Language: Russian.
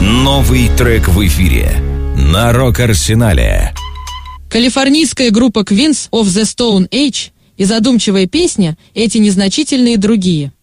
Новый трек в эфире на Рок-Арсенале. Калифорнийская группа Queens of the Stone Age и задумчивая песня «Эти незначительные другие».